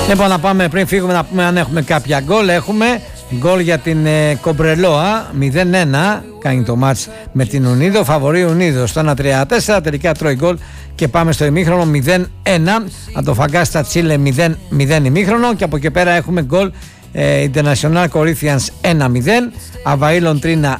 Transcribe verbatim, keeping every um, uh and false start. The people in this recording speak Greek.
Λοιπόν, να πάμε πριν φύγουμε να πούμε αν έχουμε κάποια γκολ. Έχουμε γκολ για την ε, Κομπρελόα, μηδέν ένα κάνει το μάτς με την Ουνίδο, φαβορεί Ουνίδο στο ένα τρία τέσσερα, τελικά τρώει γκολ και πάμε στο ημίχρονο μηδέν ένα. Αντοφαγκάστα Τσίλε μηδέν μηδέν ημίχρονο, και από εκεί πέρα έχουμε γκολ ε, International Corinthians ένα μηδέν, Αβαΐ Λοντρίνα